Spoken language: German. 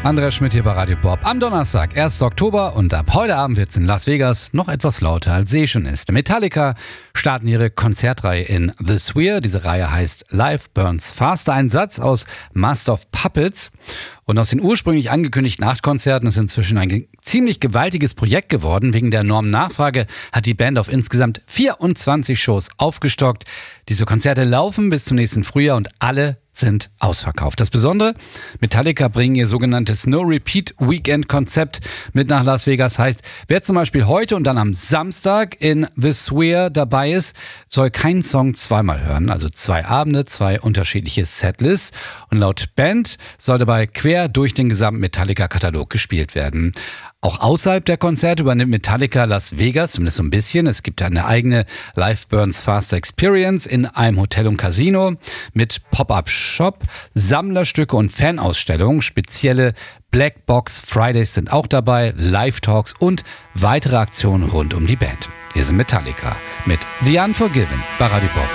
Andreas Schmidt hier bei Radio Bob am Donnerstag, 1. Oktober, und ab heute Abend wird es in Las Vegas noch etwas lauter als schon ist. Metallica starten ihre Konzertreihe in The Sphere. Diese Reihe heißt Life Burns Faster. Ein Satz aus Master of Puppets. Und aus den ursprünglich angekündigten 8 Konzerten ist inzwischen ein ziemlich gewaltiges Projekt geworden. Wegen der enormen Nachfrage hat die Band auf insgesamt 24 Shows aufgestockt. Diese Konzerte laufen bis zum nächsten Frühjahr und alle sind ausverkauft. Das Besondere, Metallica bringen ihr sogenanntes No-Repeat-Weekend-Konzept mit nach Las Vegas. Heißt, wer zum Beispiel heute und dann am Samstag in The Sphere dabei ist, soll keinen Song zweimal hören. Also 2 Abende, 2 unterschiedliche Setlists. Und laut Band soll dabei quer durch den gesamten Metallica-Katalog gespielt werden. Auch außerhalb der Konzerte übernimmt Metallica Las Vegas, zumindest so ein bisschen. Es gibt eine eigene Life Burns Faster Experience in einem Hotel und Casino mit Pop-Up-Shop, Sammlerstücke und Fanausstellungen. Spezielle Black Box Fridays sind auch dabei, Live-Talks und weitere Aktionen rund um die Band. Hier sind Metallica mit The Unforgiven bei Radio Bob.